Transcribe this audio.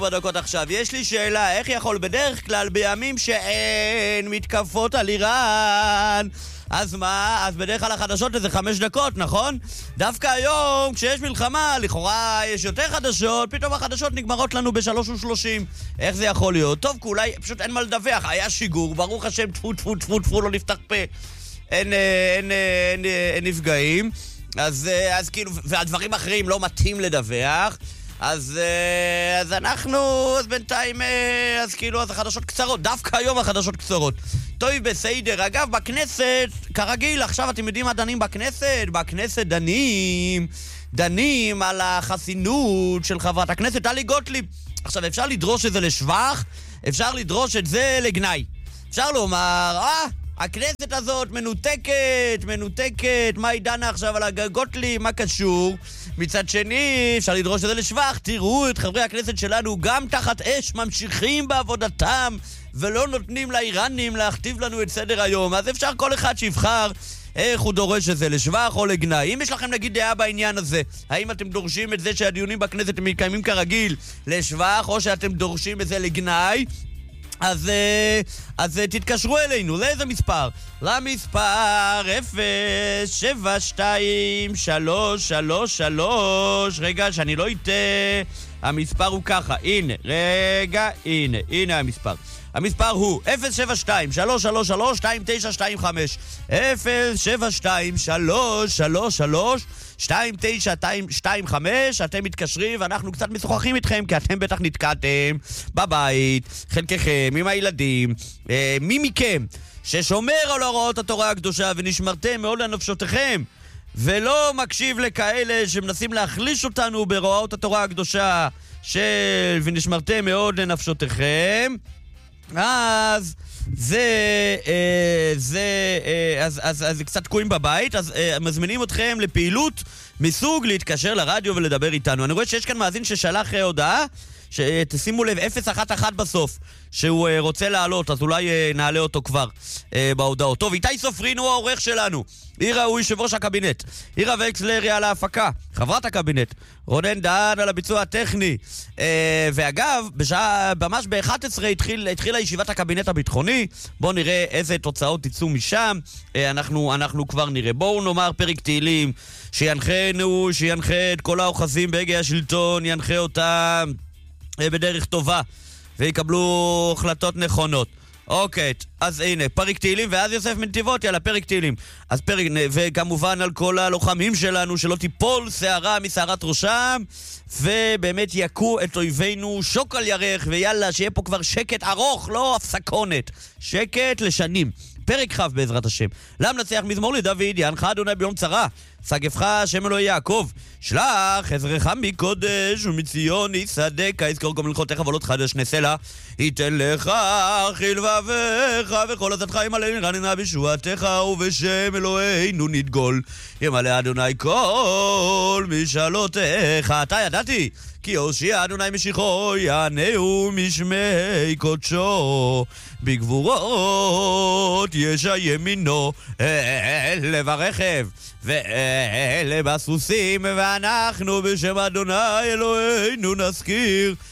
בדקות עכשיו. יש לי שאלה, איך יכול בדרך כלל בימים שאין מתקפות על איראן, אז מה? אז בדרך כלל החדשות זה 5 דקות, נכון? דווקא היום, כשיש מלחמה, לכאורה יש יותר חדשות, פתאום החדשות נגמרות לנו ב3:30. איך זה יכול להיות? טוב, כי אולי פשוט אין מה לדווח, היה שיגור, ברוך השם, טפו טפו טפו טפו, לא נפתח פה, אין נפגעים, אז כאילו, והדברים אחרים לא מתאים לדווח, אז בינתיים, אז כאילו, אז החדשות קצרות, דווקא היום החדשות קצרות. טוב, בסדר. אגב, בכנסת, כרגיל, עכשיו אתם יודעים מה דנים בכנסת? בכנסת דנים על החסינות של חברת הכנסת טלי גוטליב. עכשיו, אפשר לדרוש את זה לשבח, אפשר לדרוש את זה לגנאי. אפשר לומר, הכנסת הזאת מנותקת, מה היא דנה עכשיו על הגוטליב, מה קשור? מצד שני, אפשר לדרוש את זה לשבח, תראו את חברי הכנסת שלנו גם תחת אש ממשיכים בעבודתם ולא נותנים לאיראנים להכתיב לנו את סדר היום. אז אפשר כל אחד שיבחר איך הוא דורש את זה, לשבח או לגנאי. אם יש לכם נגיד דעה בעניין הזה, האם אתם דורשים את זה שהדיונים בכנסת מתקיימים כרגיל לשבח, או שאתם דורשים את זה לגנאי, אז תתקשרו אלינו. לאיזה מספר? למספר 072-333. רגע, שאני לא איתה. המספר הוא ככה. הנה המספר. המספר הוא 072-333-2925. 072-333-2925. אתם מתקשרים ואנחנו קצת משוחחים איתכם, כי אתם בטח נתקעתם בבית, חלקכם עם הילדים. מי מכם ששומר על הוראות התורה הקדושה ונשמרתם מאוד לנפשותיכם ולא מקשיב לכאלה שמנסים להחליש אותנו בהוראות התורה הקדושה ונשמרתם מאוד לנפשותיכם, אז אז קצת תקועים בבית, אז מזמינים אתכם לפעילות מסוג להתקשר לרדיו ולדבר איתנו. אני רואה שיש כאן מאזין ששלח הודעה, שתשימו לב, 011 בסוף, שהוא רוצה לעלות, אז אולי נעלה אותו כבר בהודעות. טוב, איתי סופרין הוא העורך שלנו, עירה הוא יושב ראש הקבינט, עירה וקסלר על ההפקה, חברת הקבינט, רונן דהן על הביצוע הטכני. ואגב, ממש ב-11 התחילה ישיבת הקבינט הביטחוני. בואו נראה איזה תוצאות יצאו משם. אנחנו כבר נראה. בואו נאמר פרק תהילים שינחה את כל האוחזים בהגה השלטון, ינחה אותם בדרך טובה ויקבלו החלטות נכונות. אוקיי, אז הנה, פרק תהילים, ואז יוסף מנתיבות, יאללה, פרק תהילים. אז פרק, וכמובן על כל הלוחמים שלנו, שלא תיפול שערה משערת ראשם, ובאמת יכו את אויבינו שוק על ירך, ויאללה, שיהיה פה כבר שקט ארוך, לא הפסקונת. שקט לשנים. פרק ח' בעזרת השם. למנצח מזמור לדוד, יענך אדוני ביום צרה, שגבך השם אלוהי יעקב, שלח עזרך מקודש ומציון יסעדך, יזכור כל מלכותיך ועולות חדש נסלה, ייתן לך חיל לבביך וכל עזתך ימלא רננה בישועתך, ובשם אלוהינו נדגול, ימלא אדוני כל משאלותיך. אתה ידעתי כי הושיע אדוני משיחו, יענהו משמי קודשו, בגבורות ישע ימינו, אלה ברכב ואלה בסוסים, ואנחנו בשם אדוני אלוהינו נזכיר